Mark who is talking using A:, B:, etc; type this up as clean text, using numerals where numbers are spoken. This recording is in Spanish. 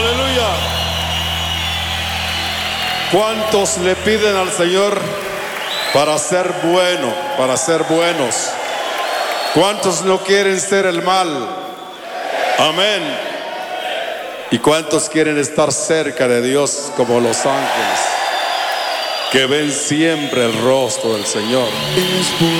A: Aleluya. ¿Cuántos le piden al Señor para ser bueno, para ser buenos? ¿Cuántos no quieren ser el mal? Amén. ¿Y cuántos quieren estar cerca de Dios como los ángeles, que ven siempre el rostro del Señor?